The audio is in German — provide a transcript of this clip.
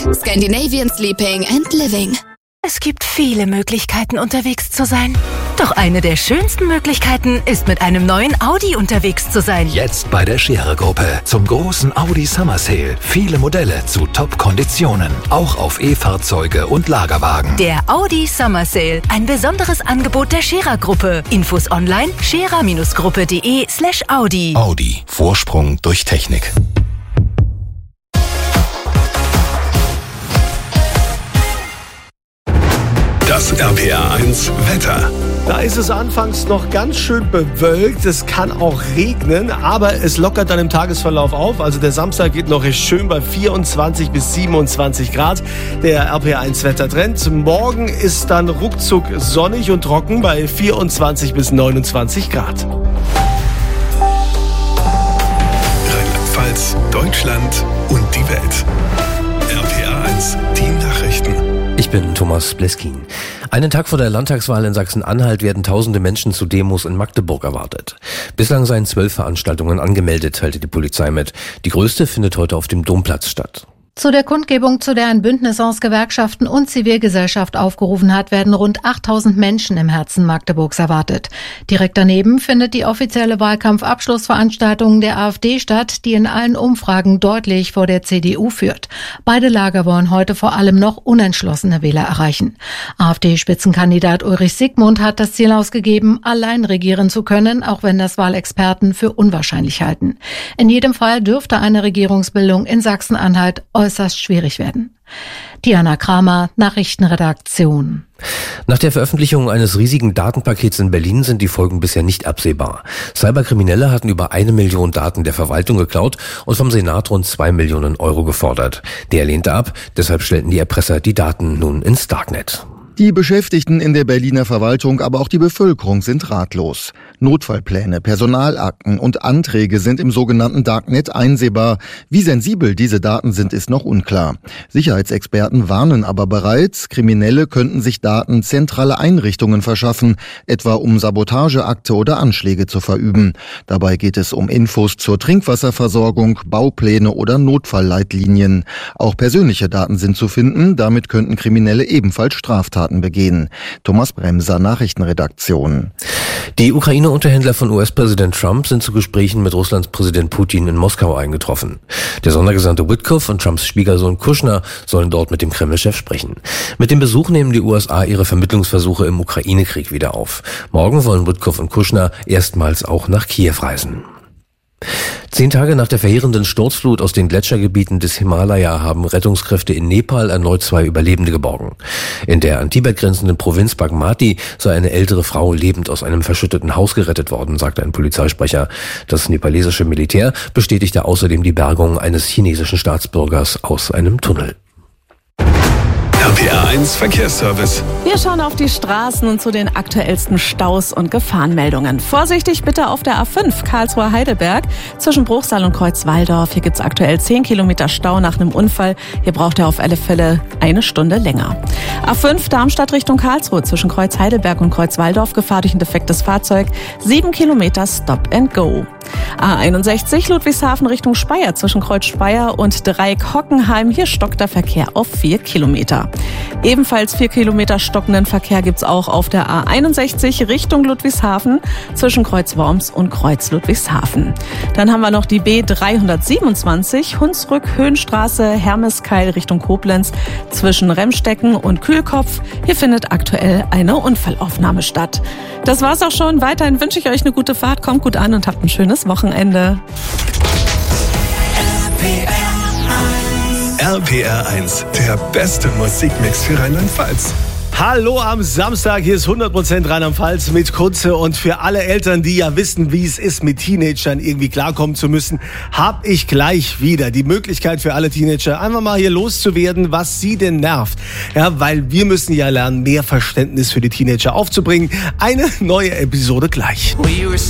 Scandinavian Sleeping and Living. Es gibt viele Möglichkeiten, unterwegs zu sein. Doch eine der schönsten Möglichkeiten ist, mit einem neuen Audi unterwegs zu sein. Jetzt bei der Scherer-Gruppe zum großen Audi Summer Sale. Viele Modelle zu Top-Konditionen. Auch auf E-Fahrzeuge und Lagerwagen. Der Audi Summer Sale. Ein besonderes Angebot der Scherer-Gruppe. Infos online scherer-gruppe.de/Audi. Audi. Vorsprung durch Technik. Das RPR1 Wetter. Da ist es anfangs noch ganz schön bewölkt. Es kann auch regnen, aber es lockert dann im Tagesverlauf auf. Also der Samstag geht noch recht schön bei 24 bis 27 Grad. Der RPR1 Wettertrend. Morgen ist dann ruckzuck sonnig und trocken bei 24 bis 29 Grad. Rheinland-Pfalz, Deutschland und die Welt. RPR1, die Nachrichten. Ich bin Thomas Bleskin. Einen Tag vor der Landtagswahl in Sachsen-Anhalt werden tausende Menschen zu Demos in Magdeburg erwartet. Bislang seien 12 Veranstaltungen angemeldet, teilte die Polizei mit. Die größte findet heute auf dem Domplatz statt. Zu der Kundgebung, zu der ein Bündnis aus Gewerkschaften und Zivilgesellschaft aufgerufen hat, werden rund 8000 Menschen im Herzen Magdeburgs erwartet. Direkt daneben findet die offizielle Wahlkampfabschlussveranstaltung der AfD statt, die in allen Umfragen deutlich vor der CDU führt. Beide Lager wollen heute vor allem noch unentschlossene Wähler erreichen. AfD-Spitzenkandidat Ulrich Siegmund hat das Ziel ausgegeben, allein regieren zu können, auch wenn das Wahlexperten für unwahrscheinlich halten. In jedem Fall dürfte eine Regierungsbildung in Sachsen-Anhalt äußerst schwierig werden. Diana Kramer, Nachrichtenredaktion. Nach der Veröffentlichung eines riesigen Datenpakets in Berlin sind die Folgen bisher nicht absehbar. Cyberkriminelle hatten über 1 Million Daten der Verwaltung geklaut und vom Senat rund 2 Millionen Euro gefordert. Der lehnte ab, deshalb stellten die Erpresser die Daten nun ins Darknet. Die Beschäftigten in der Berliner Verwaltung, aber auch die Bevölkerung sind ratlos. Notfallpläne, Personalakten und Anträge sind im sogenannten Darknet einsehbar. Wie sensibel diese Daten sind, ist noch unklar. Sicherheitsexperten warnen aber bereits, Kriminelle könnten sich Daten zentraler Einrichtungen verschaffen, etwa um Sabotageakte oder Anschläge zu verüben. Dabei geht es um Infos zur Trinkwasserversorgung, Baupläne oder Notfallleitlinien. Auch persönliche Daten sind zu finden, damit könnten Kriminelle ebenfalls Straftaten begehen. Thomas Bremser, Nachrichtenredaktion. Die Ukraine-Unterhändler von US-Präsident Trump sind zu Gesprächen mit Russlands Präsident Putin in Moskau eingetroffen. Der Sondergesandte Witkoff und Trumps Schwiegersohn Kushner sollen dort mit dem Kreml-Chef sprechen. Mit dem Besuch nehmen die USA ihre Vermittlungsversuche im Ukraine-Krieg wieder auf. Morgen wollen Witkoff und Kushner erstmals auch nach Kiew reisen. 10 Tage nach der verheerenden Sturzflut aus den Gletschergebieten des Himalaya haben Rettungskräfte in Nepal erneut 2 Überlebende geborgen. In der an Tibet grenzenden Provinz Bagmati sei eine ältere Frau lebend aus einem verschütteten Haus gerettet worden, sagte ein Polizeisprecher. Das nepalesische Militär bestätigte außerdem die Bergung eines chinesischen Staatsbürgers aus einem Tunnel. RPR1 Verkehrsservice. Wir schauen auf die Straßen und zu den aktuellsten Staus und Gefahrenmeldungen. Vorsichtig bitte auf der A5 Karlsruhe-Heidelberg zwischen Bruchsal und Kreuzwaldorf. Hier gibt es aktuell 10 Kilometer Stau nach einem Unfall. Hier braucht ihr auf alle Fälle 1 Stunde länger. A5 Darmstadt Richtung Karlsruhe zwischen Kreuz-Heidelberg und Kreuzwaldorf. Gefahr durch ein defektes Fahrzeug. 7 Kilometer Stop and Go. A61 Ludwigshafen Richtung Speyer zwischen Kreuz Speyer und Dreieck Hockenheim. Hier stockt der Verkehr auf 4 Kilometer. Ebenfalls 4 Kilometer stockenden Verkehr gibt's auch auf der A61 Richtung Ludwigshafen zwischen Kreuz Worms und Kreuz Ludwigshafen. Dann haben wir noch die B327 Hunsrück-Höhenstraße Hermeskeil Richtung Koblenz zwischen Remstecken und Kühlkopf. Hier findet aktuell eine Unfallaufnahme statt. Das war's auch schon. Weiterhin wünsche ich euch eine gute Fahrt. Kommt gut an und habt ein schönes Wochenende. RPR1, der beste Musikmix für Rheinland-Pfalz. Hallo am Samstag, hier ist 100% Rheinland-Pfalz mit Kunze und für alle Eltern, die ja wissen, wie es ist, mit Teenagern irgendwie klarkommen zu müssen, habe ich gleich wieder die Möglichkeit für alle Teenager, einfach mal hier loszuwerden, was sie denn nervt. Ja, weil wir müssen ja lernen, mehr Verständnis für die Teenager aufzubringen. Eine neue Episode gleich.